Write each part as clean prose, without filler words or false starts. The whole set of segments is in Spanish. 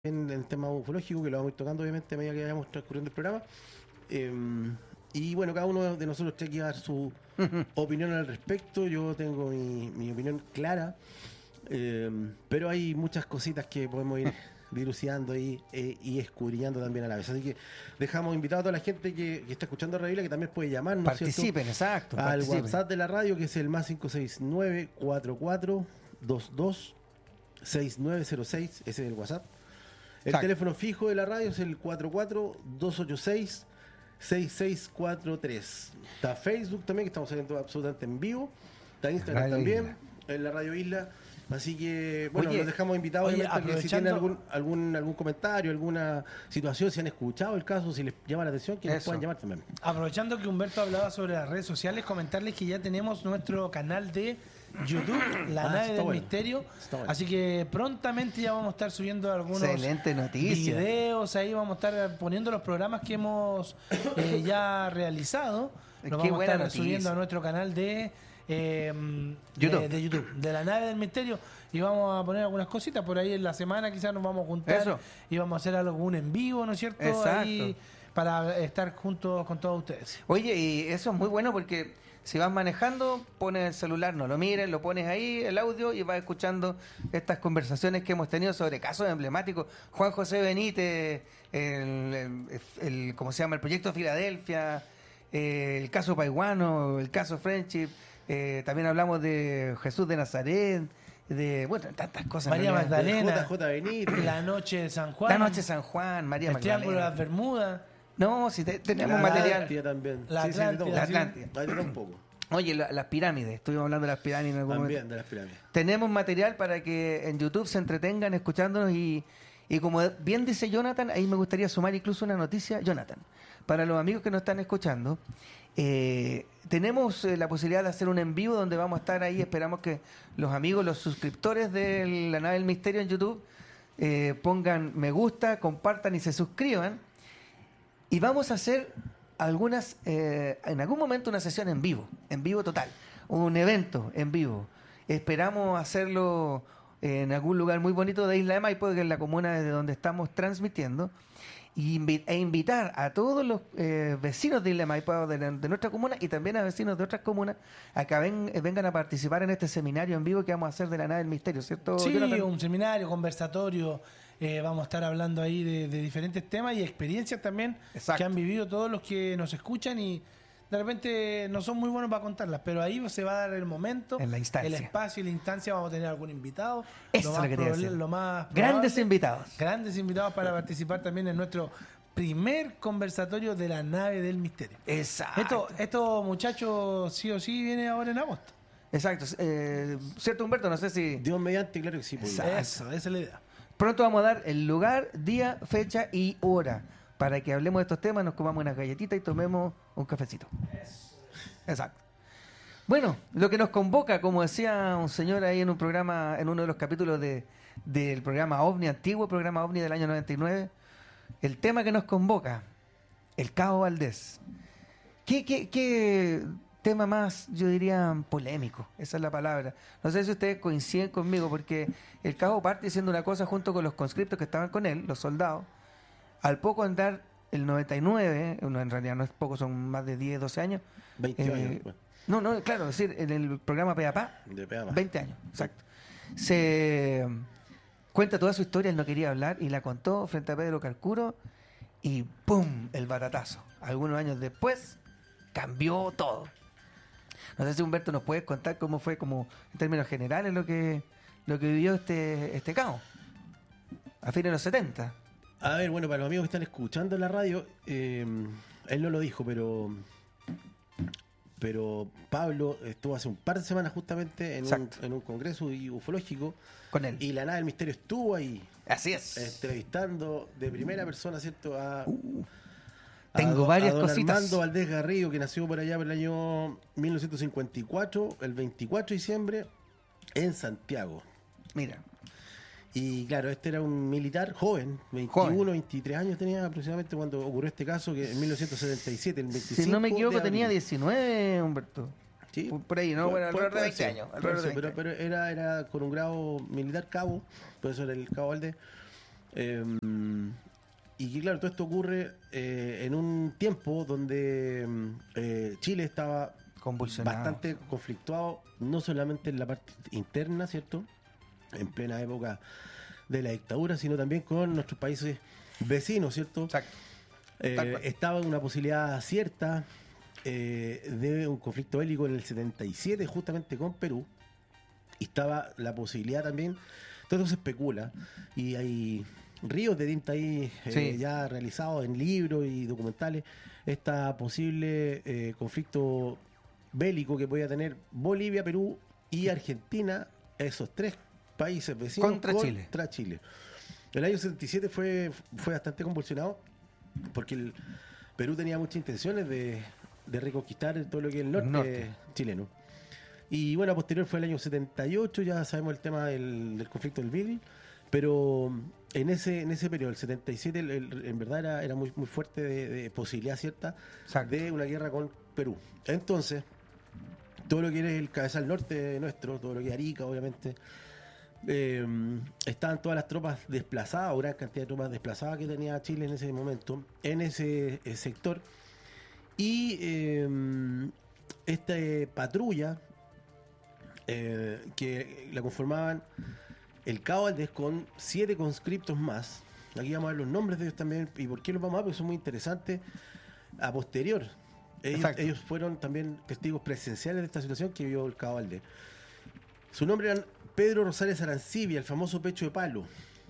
en el tema ufológico, que lo vamos a ir tocando obviamente a medida que vayamos transcurriendo el programa. Eh, y bueno, cada uno de nosotros tiene que dar su opinión al respecto. Yo tengo mi opinión clara, pero hay muchas cositas que podemos ir dilucidando ahí y escudriñando también a la vez. Así que dejamos invitado a toda la gente que está escuchando Radio Isla, que también puede llamarnos, participen, exacto, al participen. WhatsApp de la radio, que es el más 569-4422-6906. Ese es el WhatsApp. El Exacto. teléfono fijo de la radio es el 44-286-6643. Está Facebook también, que estamos saliendo absolutamente en vivo. Está Instagram Radio también, Isla. en la Radio Isla. Así que, bueno, Oye, los dejamos invitados obviamente, a que si tienen aprovechando- algún comentario, alguna situación, si han escuchado el caso, si les llama la atención, que nos Eso. puedan llamar también. Aprovechando que Humberto hablaba sobre las redes sociales, comentarles que ya tenemos nuestro canal de YouTube, La Nave está del bueno. Misterio. Está bueno. Así que prontamente ya vamos a estar subiendo algunos Excelente noticia. videos, ahí vamos a estar poniendo los programas que hemos ya realizado. Qué Los vamos a buena estar noticia. subiendo a nuestro canal de YouTube. de YouTube, de La Nave del Misterio, y vamos a poner algunas cositas por ahí en la semana. Quizás nos vamos a juntar Eso. y vamos a hacer algún en vivo, ¿no es cierto? Exacto. Ahí, para estar juntos con todos ustedes. Oye, y eso es muy bueno porque si vas manejando, pones el celular, no lo mires, lo pones ahí, el audio, y vas escuchando estas conversaciones que hemos tenido sobre casos emblemáticos. Juan José Benítez, ¿cómo se llama? El proyecto Filadelfia, el caso Paiguano, el caso Friendship, también hablamos de Jesús de Nazaret, de, bueno, tantas cosas. María en realidad. Magdalena. JJ Benítez. La noche de San Juan. La noche de San Juan, María El Triángulo de Magdalena. las Bermudas. No, si tenemos La material. Atlántida también. La Sí, sí, de todo. Atlántida, La sí. Atlántida. Ahí te da un poco. Oye, las pirámides, estuvimos hablando de las pirámides en algún momento. También de las pirámides. Tenemos material para que en YouTube se entretengan escuchándonos y como bien dice Jonathan, ahí me gustaría sumar incluso una noticia, Jonathan. Para los amigos que nos están escuchando, tenemos la posibilidad de hacer un en vivo donde vamos a estar ahí. Esperamos que los amigos, los suscriptores de La Nave del Misterio en YouTube pongan me gusta, compartan y se suscriban. Y vamos a hacer en algún momento una sesión en vivo total, un evento en vivo. Esperamos hacerlo en algún lugar muy bonito de Isla de Maipo, que es la comuna desde donde estamos transmitiendo, e invitar a todos los vecinos de Isla de Maipo, de nuestra comuna, y también a vecinos de otras comunas, a que vengan a participar en este seminario en vivo que vamos a hacer de La Nave del Misterio, ¿cierto, Sí, Jonathan? un seminario, conversatorio. Vamos a estar hablando ahí de diferentes temas y experiencias también Exacto. que han vivido todos los que nos escuchan, y de repente no son muy buenos para contarlas, pero ahí se va a dar el momento, En la instancia. el espacio y la instancia. Vamos a tener algún invitado. Eso lo es más lo que quería probable- decir. lo más Grandes probable, invitados. Grandes invitados para participar también en nuestro primer conversatorio de La Nave del Misterio. Exacto. Esto, muchachos, sí o sí viene ahora en agosto. Exacto. ¿Cierto, Humberto? No sé si... Dios mediante, claro que sí. Pues. Exacto. Esa es la idea. Pronto vamos a dar el lugar, día, fecha y hora para que hablemos de estos temas, nos comamos unas galletitas y tomemos un cafecito. Exacto. Bueno, lo que nos convoca, como decía un señor ahí en un programa, en uno de los capítulos del programa OVNI, antiguo programa OVNI del año 99, el tema que nos convoca, el Cabo Valdés. ¿Qué tema más, yo diría, polémico? Esa es la palabra. No sé si ustedes coinciden conmigo, porque el Cabo parte diciendo una cosa junto con los conscriptos que estaban con él, los soldados. Al poco andar el 99, en realidad no es poco, son más de 10, 12 años. 20 años. Pues, No, claro, es decir, en el programa Peapá, de Peama. 20 años, exacto. Se cuenta toda su historia, él no quería hablar y la contó frente a Pedro Carcuro y ¡pum! El batatazo. Algunos años después cambió todo. No sé si Humberto nos puedes contar cómo fue, como en términos generales, lo que vivió este cabo a fines de los 70. A ver, bueno, para los amigos que están escuchando en la radio, él no lo dijo, pero Pablo estuvo hace un par de semanas justamente Exacto. en un congreso ufológico, Con él. y la Nave del Misterio estuvo ahí Así es. entrevistando de primera persona, ¿cierto? Tengo a varias don cositas. Armando Valdés Garrido, que nació por allá por el año 1954, el 24 de diciembre, en Santiago. Mira, Y claro, este era un militar joven, 21, 23 años tenía aproximadamente cuando ocurrió este caso, que en 1977, el 25 si no me equivoco, de tenía abril. 19, Humberto. Sí. Por ahí, ¿no? Bueno, alrededor de Puede 20 ser, años. puede Alrededor de ser, 20 pero era con un grado militar cabo, por eso era el cabo Valdés. Y que claro, todo esto ocurre en un tiempo donde Chile estaba Convulsionado. bastante conflictuado, no solamente en la parte interna, ¿cierto? En plena época de la dictadura, sino también con nuestros países vecinos, ¿cierto? Exacto. Tal cual. Estaba una posibilidad cierta de un conflicto bélico en el 77, justamente con Perú, y estaba la posibilidad también, todo eso se especula, y hay ríos de tinta ahí Sí. ya realizados en libros y documentales, esta posible conflicto bélico que podía tener Bolivia, Perú y Argentina, esos tres países vecinos Contra Chile. El año 77 fue bastante convulsionado porque el Perú tenía muchas intenciones de reconquistar todo lo que es el norte chileno. Y bueno, a posterior fue el año 78, ya sabemos el tema del conflicto del Beagle, pero en ese periodo, el 77, en verdad era muy, muy fuerte de posibilidad cierta Exacto. de una guerra con Perú. Entonces, todo lo que es el cabezal norte nuestro, todo lo que es Arica, obviamente, estaban todas las tropas desplazadas, o gran cantidad de tropas desplazadas que tenía Chile en ese momento, en ese sector. Y esta patrulla que la conformaban el Cabo Valdés con 7 conscriptos más. Aquí vamos a ver los nombres de ellos también. ¿Y por qué los vamos a ver? Porque son muy interesantes a posterior. Ellos fueron también testigos presenciales de esta situación que vivió el Cabo Valdés. Su nombre eran Pedro Rosales Arancibia, el famoso Pecho de Palo,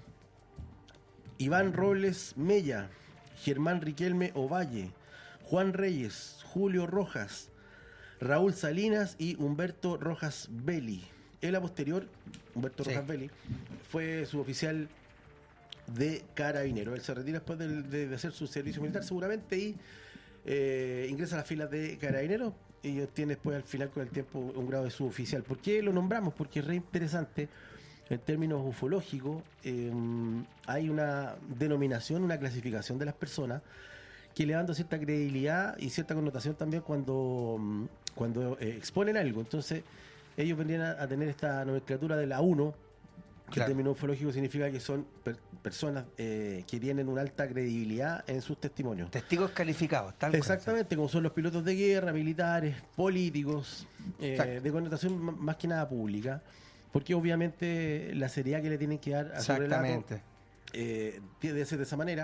Iván Robles Mella, Germán Riquelme Ovalle, Juan Reyes, Julio Rojas, Raúl Salinas y Humberto Rojas Belli. Él a posterior, Humberto Rojas Belli, fue suboficial de Carabinero. Él se retira después de hacer su servicio militar seguramente y ingresa a las filas de Carabineros y obtiene después al final con el tiempo un grado de suboficial. ¿Por qué lo nombramos? Porque es re interesante en términos ufológicos. Hay una denominación, una clasificación de las personas que le dan cierta credibilidad y cierta connotación también cuando exponen algo. Entonces ellos vendrían a tener esta nomenclatura de la 1, que en términos ufológicos significa que son personas que tienen una alta credibilidad en sus testimonios. Testigos calificados, tal Exactamente, como son los pilotos de guerra, militares, políticos, de connotación más que nada pública, porque obviamente la seriedad que le tienen que dar a su relato debe ser de esa manera,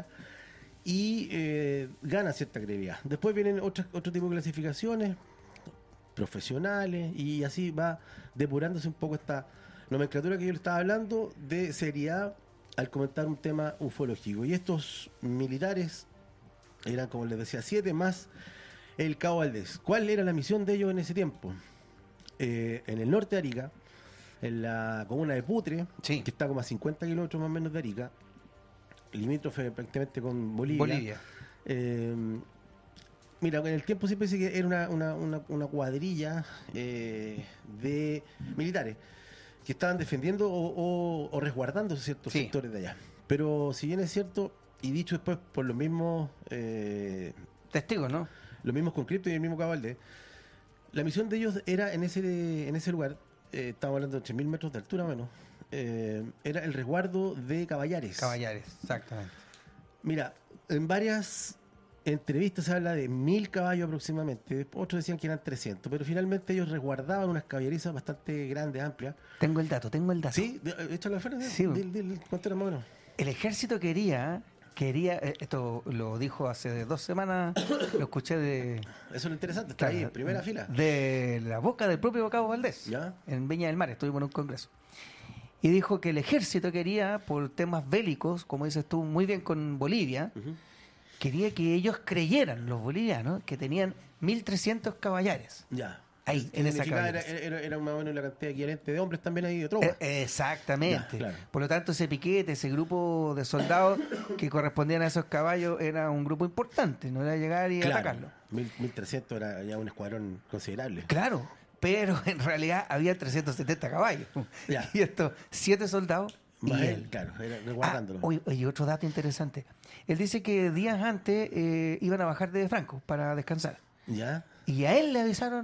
y gana cierta credibilidad. Después vienen otro tipo de clasificaciones profesionales, y así va depurándose un poco esta nomenclatura que yo le estaba hablando de seriedad al comentar un tema ufológico. Y estos militares eran, como les decía, 7 más el Cabo Valdés. ¿Cuál era la misión de ellos en ese tiempo? En el norte de Arica, en la comuna de Putre, que está como a 50 kilómetros más o menos de Arica, limítrofe prácticamente con Bolivia. Mira, en el tiempo siempre dice que era una cuadrilla de militares que estaban defendiendo o resguardando ciertos sectores de allá. Pero si bien es cierto, y dicho después por los mismos testigos, ¿no? Los mismos conscriptos y el mismo Cabo Valdés, la misión de ellos era en ese lugar, estamos hablando de 3.000 metros de altura menos, era el resguardo de caballares. Caballares, exactamente. Mira, en varias entrevistas se habla de 1.000 caballos aproximadamente, otros decían que eran 300, pero finalmente ellos resguardaban unas caballerizas bastante grandes, amplias. Tengo el dato. Sí, échalo afuera, sí. ¿Cuánto era más o menos? El ejército quería, esto lo dijo hace 2 semanas, lo escuché de... Eso es lo interesante, está ahí en primera fila. De la boca del propio Cabo Valdés, ¿ya? En Viña del Mar, estuvimos en un congreso. Y dijo que el ejército quería, por temas bélicos, como dices tú muy bien con Bolivia, quería que ellos creyeran, los bolivianos, que tenían 1.300 caballares. Ya. Ahí, en esa caballera. Era más o menos la cantidad equivalente de hombres también ahí de tropas. Exactamente. Ya, claro. Por lo tanto, ese piquete, ese grupo de soldados que correspondían a esos caballos, era un grupo importante, no era llegar y atacarlo. 1.300 era ya un escuadrón considerable. Claro, pero en realidad había 370 caballos. Ya. Y estos 7 soldados. Más él, claro, resguardándolo. Oye, otro dato interesante. Él dice que días antes iban a bajar de Franco para descansar. ¿Ya? Y a él le avisaron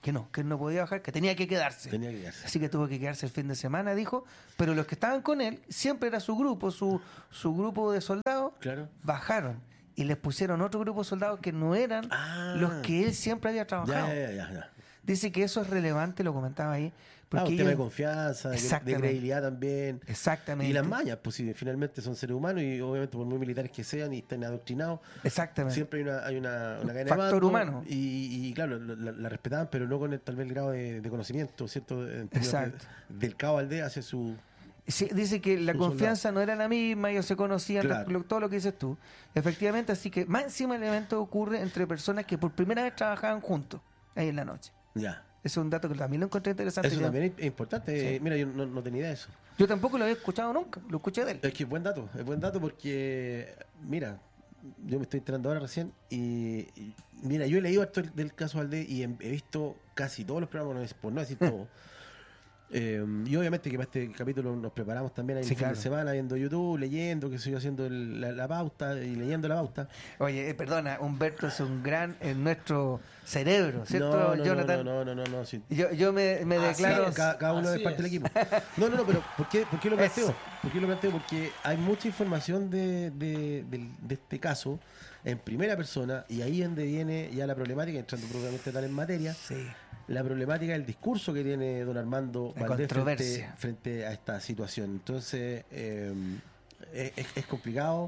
que él no podía bajar, que tenía que quedarse. Tenía que quedarse. Así que tuvo que quedarse el fin de semana, dijo. Pero los que estaban con él, siempre era su grupo, su grupo de soldados, Claro. bajaron y les pusieron otro grupo de soldados que no eran Ah. los que él siempre había trabajado. Ya. Dice que eso es relevante, lo comentaba ahí. Porque Un tema de ellos- confianza, de Exactamente. credibilidad también. Exactamente. Y las mallas, pues si finalmente son seres humanos y obviamente por muy militares que sean y estén adoctrinados, Exactamente. siempre hay una cadena de factor mando humano. y claro, la respetaban, pero no con tal vez el grado de conocimiento, ¿cierto? En términos Exacto. del cabo aldea hacia su... Sí, dice que la Su confianza no era la misma, ellos se conocían, Claro. todo lo que dices tú. Efectivamente, así que más encima el evento ocurre entre personas que por primera vez trabajaban juntos, ahí en la noche. Ya. Eso es un dato que también lo encontré interesante. Eso Yo- también es importante. Sí. Mira, yo no tenía idea de eso. Yo tampoco lo había escuchado nunca, lo escuché de él. Es que es buen dato porque, mira, yo me estoy enterando ahora recién y mira, yo he leído harto del caso Valdés y he visto casi todos los programas, por no decir todo. Y obviamente que para este capítulo nos preparamos también ahí Sí, el fin claro. de semana viendo YouTube, leyendo, que estoy haciendo la pauta y leyendo la pauta. Oye, perdona, Humberto es un gran en nuestro cerebro, ¿cierto, No, Jonathan? no, sí. Yo me Así declaro... es. Cada uno Así es parte del es. equipo. No, pero ¿por qué lo planteo? Eso. ¿Por qué lo planteo? Porque hay mucha información de este caso en primera persona y ahí es donde viene ya la problemática, entrando propiamente tal en materia, Sí. la problemática del discurso que tiene don Armando La Valdés controversia. frente a esta situación. Entonces, es complicado.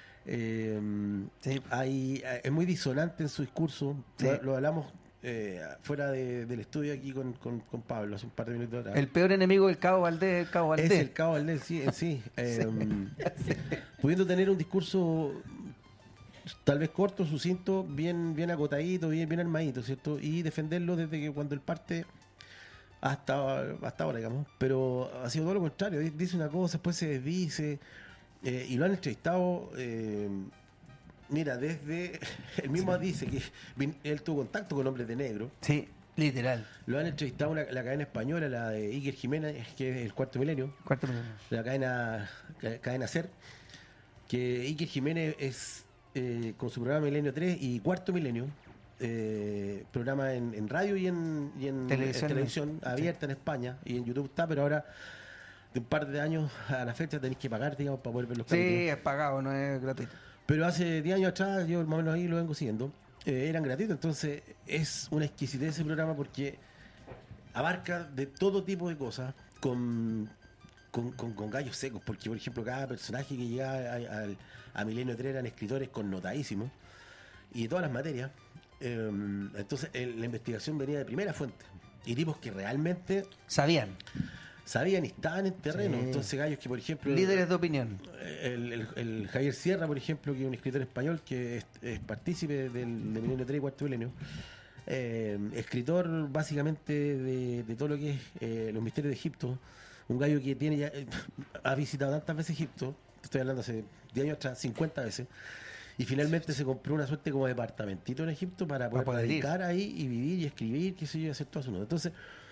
Sí. Es muy disonante en su discurso. Sí. Lo hablamos fuera del estudio aquí con Pablo hace un par de minutos atrás. El peor enemigo del Cabo Valdés, el Cabo Valdés. Es el cabo del sí, en sí. Pudiendo tener un discurso tal vez corto, sucinto, bien acotadito, bien armadito, ¿cierto? Y defenderlo desde que cuando él parte hasta ahora, digamos. Pero ha sido todo lo contrario. Dice una cosa, después se desdice. Y lo han entrevistado. Mira, desde. Él mismo dice que él tuvo contacto con hombres de negro. Sí, literal. Lo han entrevistado la cadena española, la de Iker Jiménez, que es el Cuarto Milenio. Cuarto minuto. La cadena SER, que Iker Jiménez es con su programa Milenio 3 y Cuarto Milenio, programa en radio y en televisión abierta en España y en YouTube está, pero ahora de un par de años a la fecha tenéis que pagar, digamos, para poder ver los capítulos. Sí, es pagado, no es gratuito. Pero hace 10 años atrás, yo más o menos ahí lo vengo siguiendo, eran gratuitos, entonces es una exquisitez ese programa porque abarca de todo tipo de cosas con gallos secos, porque por ejemplo cada personaje que llegaba a Milenio 3 eran escritores connotadísimos y de todas las materias. Entonces la investigación venía de primera fuente y tipos que realmente Sabían. sabían y estaban en terreno. Sí. Entonces gallos que por ejemplo Líderes de opinión. el Javier Sierra, por ejemplo, que es un escritor español que es partícipe de Milenio 3 y Cuarto Milenio, escritor básicamente de todo lo que es los misterios de Egipto, un gallo que tiene ya ha visitado tantas veces Egipto, estoy hablando hace 10 años atrás, 50 veces, y finalmente se compró una suerte como departamentito en Egipto para poder poder ir. radicar ahí y vivir y escribir, qué sé yo, y hacer todo eso. Entonces,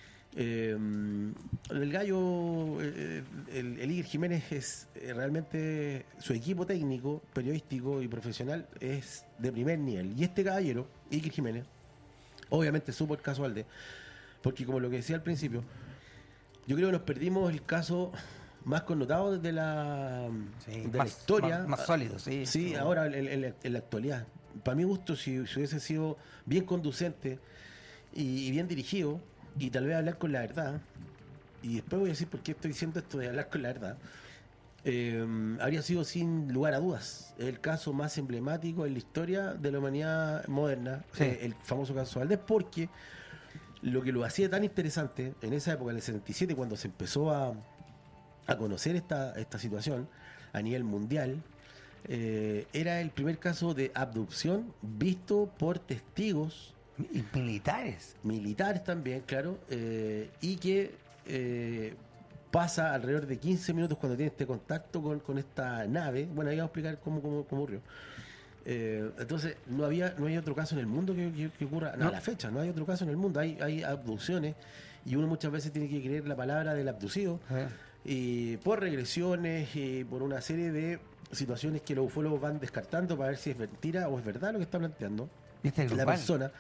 el gallo, el Iker Jiménez es realmente, su equipo técnico, periodístico y profesional es de primer nivel. Y este caballero, Iker Jiménez, obviamente supo el caso Valdés, porque como lo que decía al principio, yo creo que nos perdimos el caso más connotado de la historia. Más sólido, sí. Sí, ahora en la actualidad. Para mi gusto, si hubiese sido bien conducente y bien dirigido, y tal vez hablar con la verdad, y después voy a decir por qué estoy diciendo esto de hablar con la verdad, habría sido sin lugar a dudas el caso más emblemático en la historia de la humanidad moderna, Sí. el famoso caso Valdés, porque lo que lo hacía tan interesante en esa época, en el 77, cuando se empezó a conocer esta situación a nivel mundial, era el primer caso de abducción visto por testigos Y militares. militares también, claro, y que pasa alrededor de 15 minutos cuando tiene este contacto con esta nave. Bueno, ahí vamos a explicar cómo ocurrió. Entonces, no hay otro caso en el mundo que ocurra, no, a la fecha, no hay otro caso en el mundo. Hay abducciones y uno muchas veces tiene que creer la palabra del abducido y por regresiones y por una serie de situaciones que los ufólogos van descartando para ver si es mentira o es verdad lo que está planteando ¿Viste el la grupal? persona.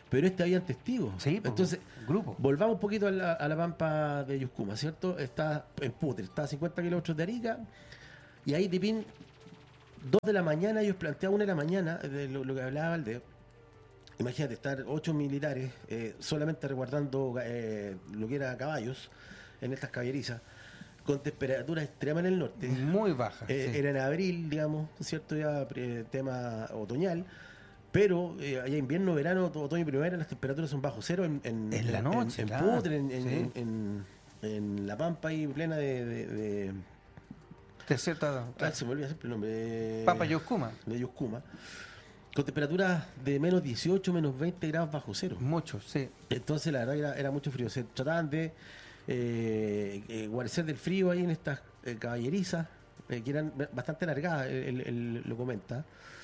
pero habían testigos. Sí, pues, entonces, grupo. volvamos un poquito a la pampa de Yuscuma, ¿cierto? Está en Putre, está a 50 kilómetros de Arica, y ahí Tipín, 2 de la mañana, ellos planteaban 1 de la mañana, de lo que hablaba Valdés. Imagínate, estar 8 militares solamente resguardando lo que era caballos en estas caballerizas, con temperaturas extremas en el norte. Muy baja. Sí. Era en abril, digamos, ¿cierto? Ya tema otoñal. Pero allá invierno, verano, otoño y primavera, las temperaturas son bajo cero en la noche, en claro. Putre, Sí. en La Pampa ahí plena de Desierto, se me olvida siempre el nombre. Pampa Yuscuma. De Yuscuma. Con temperaturas de menos 18, menos 20 grados bajo cero. Mucho, sí. Entonces la verdad era mucho frío. Se trataban de guarecer del frío ahí en estas caballerizas, que eran bastante alargadas, él lo comenta.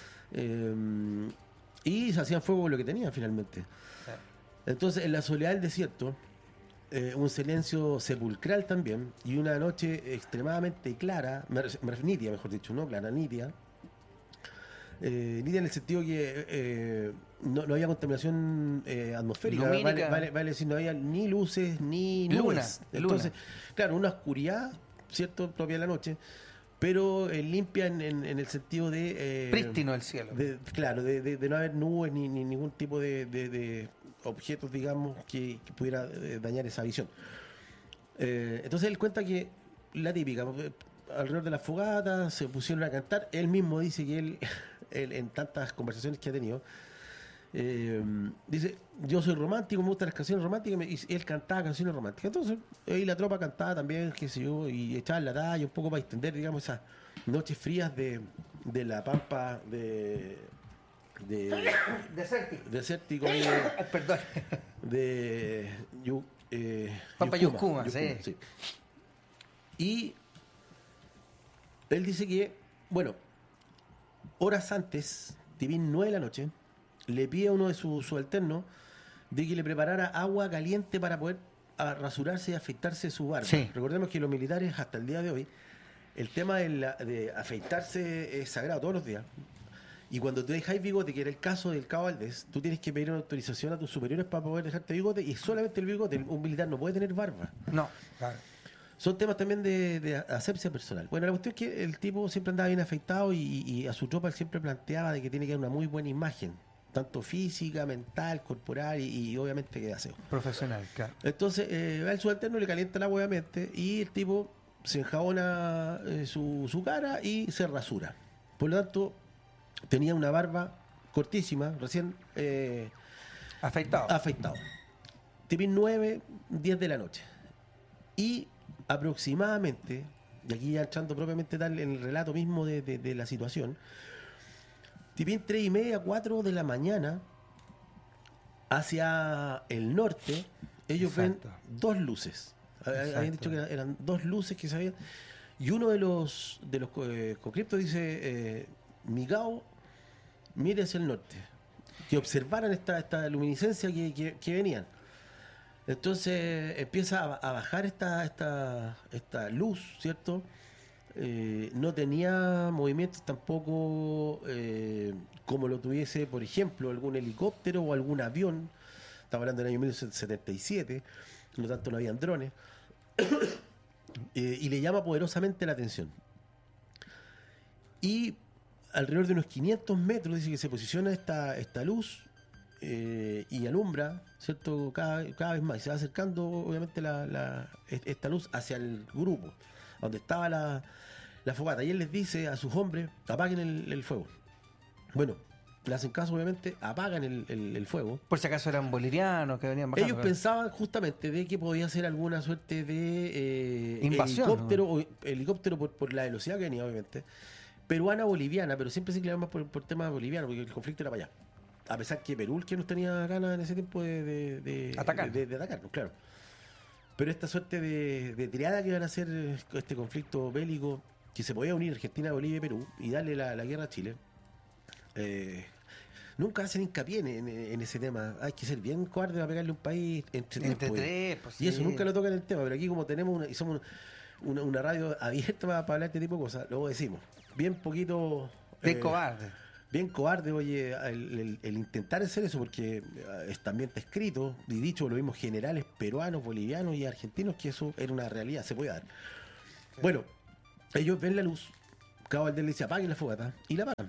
Y se hacían fuego con lo que tenían finalmente. Entonces, en la soledad del desierto, un silencio sepulcral también, y una noche extremadamente clara, nítida, mejor dicho, no clara, nítida. Nítida en el sentido que no había contaminación atmosférica, vale decir, no había ni luces ni nubes. Entonces, claro, una oscuridad, ¿cierto?, propia de la noche, pero limpia en el sentido de... prístino el cielo. Claro, de no haber nubes ni ningún tipo de objetos, digamos, que pudiera dañar esa visión. Entonces él cuenta que la típica, alrededor de la fogata, se pusieron a cantar. Él mismo dice que él en tantas conversaciones que ha tenido, dice, yo soy romántico, me gustan las canciones románticas, y él cantaba canciones románticas. Entonces, ahí la tropa cantaba también, qué sé yo, y echaban la talla un poco para extender, digamos, esas noches frías de la pampa desértico Perdón. de Pampa Yuscuma, sí. Y él dice que, bueno, horas antes, Tipín 9 de la noche, le pide a uno de sus subalternos de que le preparara agua caliente para poder rasurarse y afeitarse su barba. Sí. Recordemos que los militares, hasta el día de hoy, el tema de afeitarse es sagrado todos los días. Y cuando tú dejáis bigote, que era el caso del Cabo Valdés, tú tienes que pedir una autorización a tus superiores para poder dejarte bigote, y solamente el bigote, un militar no puede tener barba. No, claro. Son temas también de asepsia personal. Bueno, la cuestión es que el tipo siempre andaba bien afeitado y a su tropa él siempre planteaba de que tiene que dar una muy buena imagen, tanto física, mental, corporal y obviamente que de aseo. Profesional, claro. Entonces, va el subalterno, le calienta el agua obviamente, y el tipo se enjabona su cara y se rasura. Por lo tanto, tenía una barba cortísima, recién afeitado. Tipín 9, 10 de la noche. Y aproximadamente, y aquí ya entrando propiamente tal en el relato mismo de la situación, Tipín 3:30, 4 de la mañana, hacia el norte, ellos Exacto. ven 2 luces. Habían dicho que eran 2 luces que se habían. Y uno de los conscriptos dice, Migao, mire hacia el norte, que observaran esta luminiscencia que venían. Entonces empieza a bajar esta luz, ¿cierto? No tenía movimientos tampoco como lo tuviese, por ejemplo, algún helicóptero o algún avión. Estamos hablando del año 1977, por lo tanto no habían drones. Y le llama poderosamente la atención. Y alrededor de unos 500 metros dice que se posiciona esta luz y alumbra, ¿cierto? Cada vez más. Y se va acercando, obviamente, esta luz hacia el grupo, donde estaba la fogata. Y él les dice a sus hombres, apaguen el fuego. Bueno, le hacen caso, obviamente, apagan el fuego. Por si acaso eran bolivarianos que venían bajando. Ellos pensaban justamente de que podía ser alguna suerte de invasión, helicóptero por la velocidad que venía, obviamente. Peruana boliviana, pero siempre se inclinaban más por temas bolivianos, porque el conflicto era para allá. A pesar que Perú, que no tenía ganas en ese tiempo de atacarnos, claro. Pero esta suerte de triada que iban a hacer este conflicto bélico, que se podía unir Argentina, Bolivia y Perú, y darle la guerra a Chile, nunca hacen hincapié en ese tema. Hay que ser bien cobarde para pegarle un país entre tres. Pues, y eso nunca lo tocan en el tema, pero aquí como tenemos somos una radio abierta para hablar de este tipo de cosas, luego decimos, bien poquito... de cobarde. bien cobarde, oye, el intentar hacer eso, porque también está escrito y dicho por los mismos generales peruanos, bolivianos y argentinos que eso era una realidad, se puede dar. Sí. Bueno, ellos ven la luz, Cabo Valdés le dice apaguen la fogata y la apagan.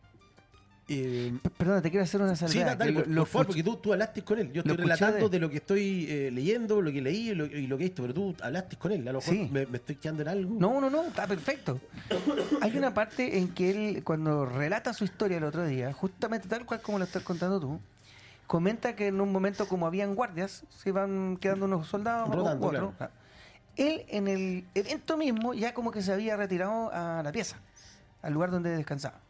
Perdona, te quiero hacer una salvedad. Sí, dale, por favor, porque tú hablaste con él. Yo estoy relatando de lo que estoy leyendo, lo que leí y lo que he visto, pero tú hablaste con él. A lo mejor sí. me estoy quedando en algo. No, está perfecto. Hay una parte en que él, cuando relata su historia el otro día, justamente tal cual como lo estás contando tú, comenta que en un momento, como habían guardias, se iban quedando unos soldados rotando, o otros. Claro. Él, en el evento mismo, ya como que se había retirado a la pieza, al lugar donde descansaba.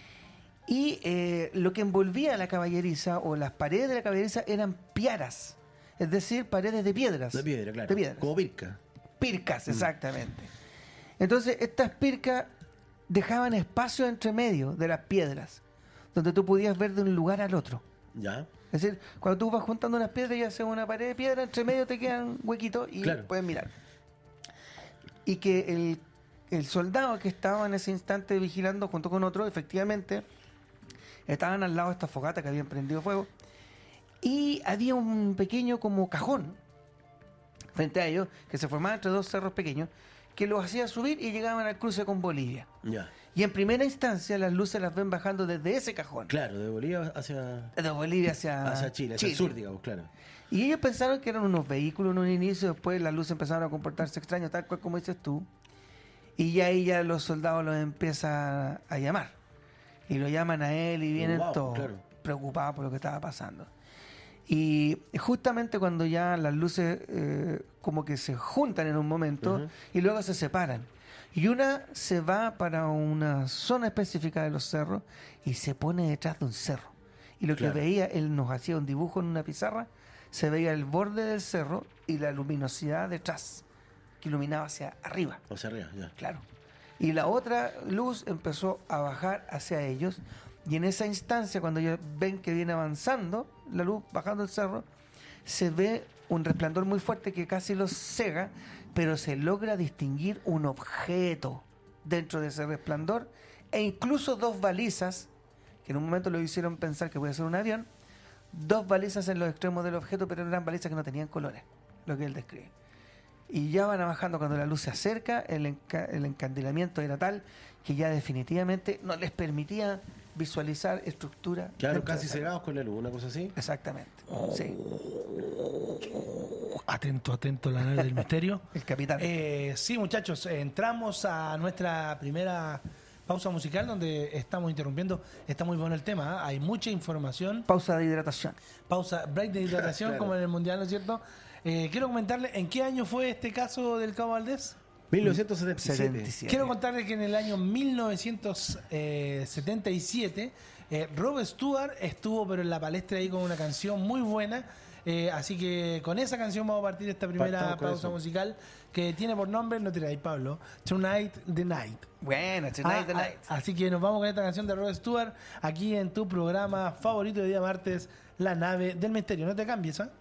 Y lo que envolvía la caballeriza o las paredes de la caballeriza eran piaras, es decir, paredes de piedras. De piedra, claro. De piedras. Como pirca. Pircas, exactamente. Entonces, estas pircas dejaban espacio entre medio de las piedras, donde tú podías ver de un lugar al otro. Ya. Es decir, cuando tú vas juntando unas piedras y haces una pared de piedra, entre medio te quedan huequitos y claro. puedes mirar. Y que el soldado que estaba en ese instante vigilando junto con otro, efectivamente, estaban al lado de esta fogata que habían prendido fuego y había un pequeño como cajón frente a ellos que se formaba entre dos cerros pequeños que los hacía subir y llegaban al cruce con Bolivia. Ya. Y en primera instancia las luces las ven bajando desde ese cajón. Claro, de Bolivia hacia Chile, hacia el sur, digamos, claro. Y ellos pensaron que eran unos vehículos en un inicio, después las luces empezaron a comportarse extraños, tal cual como dices tú, y ya ahí ya los soldados los empiezan a llamar. Y lo llaman a él y vienen todos preocupados por lo que estaba pasando. Y justamente cuando ya las luces como que se juntan en un momento y luego se separan. Y una se va para una zona específica de los cerros y se pone detrás de un cerro. Y lo que veía, él nos hacía un dibujo en una pizarra, se veía el borde del cerro y la luminosidad detrás, que iluminaba hacia arriba. Hacia arriba, ya. Claro. Y la otra luz empezó a bajar hacia ellos y en esa instancia, cuando ellos ven que viene avanzando la luz bajando el cerro, se ve un resplandor muy fuerte que casi los cega, pero se logra distinguir un objeto dentro de ese resplandor e incluso dos balizas, que en un momento lo hicieron pensar que podía ser un avión, dos balizas en los extremos del objeto, pero eran balizas que no tenían colores, lo que él describe. Y ya van bajando cuando la luz se acerca, el encandilamiento era tal que ya definitivamente no les permitía visualizar estructura. Claro, casi cegados con la luz, una cosa así. Exactamente, sí. Atento, la nave del misterio. El capitán. Sí, muchachos, entramos a nuestra primera pausa musical donde estamos interrumpiendo. Está muy bueno el tema, ¿eh? Hay mucha información. Pausa de hidratación. Break de hidratación, claro. Como en el Mundial, ¿no es cierto? Quiero comentarle, ¿en qué año fue este caso del Cabo Valdés? 1977. Quiero contarle que en el año 1977 Rod Stewart estuvo pero en la palestra ahí con una canción muy buena. Así que con esa canción vamos a partir esta primera pausa musical que tiene por nombre, no tiráis Pablo, Tonight the Night. Bueno, Tonight the Night. Así que nos vamos con esta canción de Rod Stewart aquí en tu programa favorito de día martes, La Nave del Misterio. No te cambies, ¿eh?